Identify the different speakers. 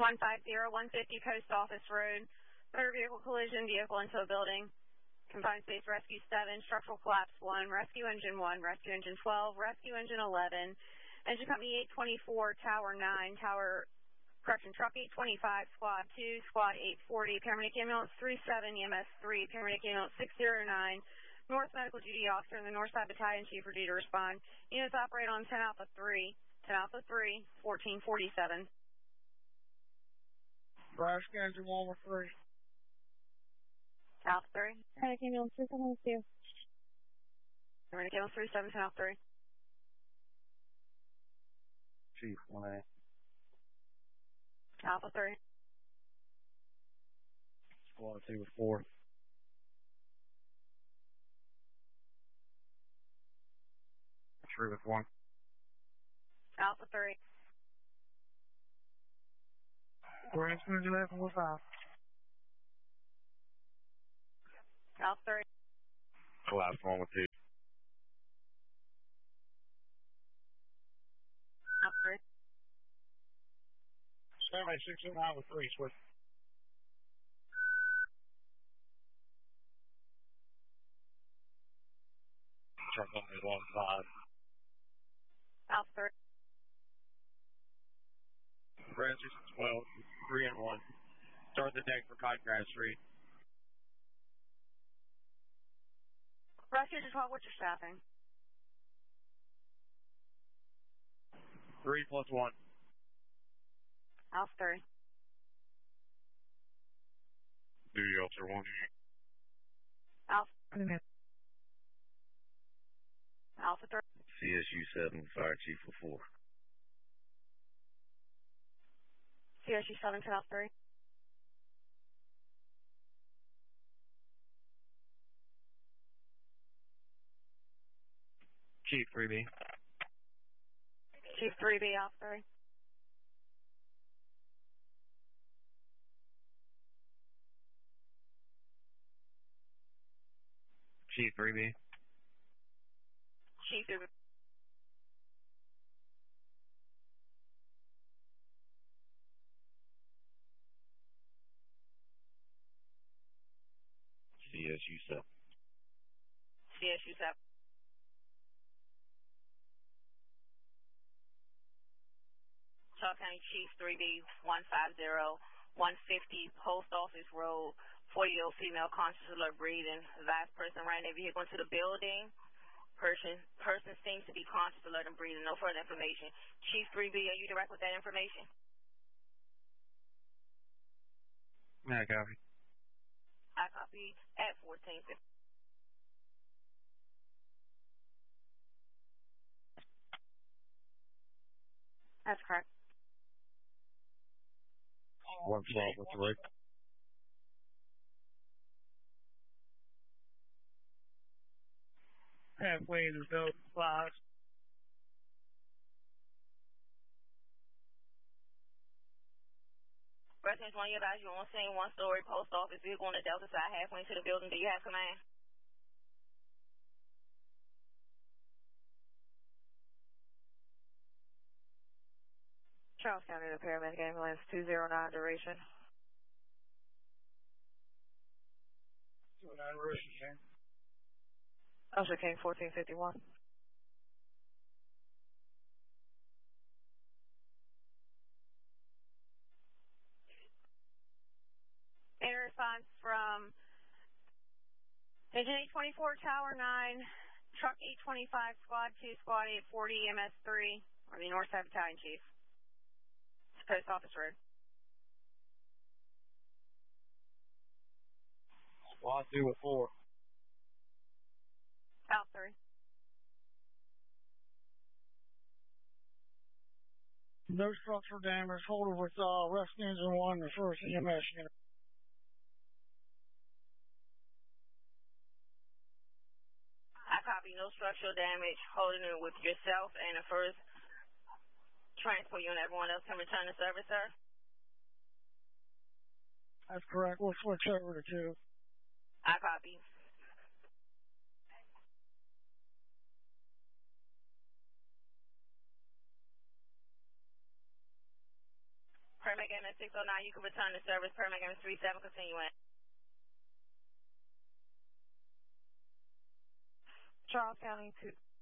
Speaker 1: 150 Post Office Road. Motor vehicle collision, vehicle into a building. Confined space rescue 7, structural collapse 1, rescue engine 1, rescue engine 12, rescue engine 11, engine company 824, tower 9, truck 825, squad 2, squad 840, paramedic ambulance 37, EMS 3, paramedic ambulance 609, North medical duty officer in the North Side Battalion chief are due to respond. Units operate on 10 Alpha 3, 1447.
Speaker 2: Rescue engine 1 with 3.
Speaker 1: Alpha 3.
Speaker 3: Paramedic ambulance 3712.
Speaker 1: Paramedic ambulance 37, 10 Alpha 3.
Speaker 2: Chief 1A.
Speaker 1: Alpha 3.
Speaker 2: Squad 2 with 4. True with 1.
Speaker 1: Alpha 3.
Speaker 2: Rescue engine 11 with 5.
Speaker 1: Alpha 3.
Speaker 2: Collapse 1 with 2.
Speaker 1: Alpha 3.
Speaker 2: Survey 609 with 3, switch. Truck company 1-5.
Speaker 1: Alpha 3.
Speaker 2: Rescue 12, 3 and 1. Start the deck for Cottongrass Street.
Speaker 1: Rescue engine 12, what's your staffing?
Speaker 2: 3 plus 1.
Speaker 1: Alpha 3.
Speaker 2: Duty officer 1.
Speaker 1: Alpha. Alpha 3.
Speaker 2: CSU 7, fire chief with 4.
Speaker 1: CSU 7, 10 Alpha 3.
Speaker 2: Chief 3B.
Speaker 1: Chief 3B, Alpha 3.
Speaker 2: Chief 3B.
Speaker 1: Chief 3B.
Speaker 2: CSU 7.
Speaker 1: CSU 7. Charles County Chief 3B 150, 150 Post Office Road, 40-year-old female conscious alert breathing. Advised person ran their vehicle into the building. Person seems to be conscious alert and breathing. No further information. Chief 3B, are you direct with that information?
Speaker 2: Yeah, copy.
Speaker 1: I copy at 1450. That's correct.
Speaker 2: 112 with 3. Halfway to those 5.
Speaker 1: Residents, one of you guys, you're on scene, one-story post office vehicle on the Delta side, halfway into the building. Do you have command? Charles County, the paramedic ambulance 209 duration.
Speaker 2: 209 duration, King.
Speaker 1: Usher King 1451. In response from Engine 824, Tower 9, Truck 825, Squad 2, Squad 840, EMS 3, or the North Side Battalion Chief. It's Post Office Road.
Speaker 2: Squad 2 with 4.
Speaker 1: Out 3.
Speaker 2: No structural damage. Hold with rescue engine 1 and first EMS unit.
Speaker 1: I copy. No structural damage. Holding it with yourself and the first transport unit. Everyone else can return to service, sir?
Speaker 2: That's correct. We'll switch over to 2.
Speaker 1: I copy.
Speaker 4: Paramedic MS 609, you can return to service. Paramedic MS 37, continuing.
Speaker 3: Charles County 2.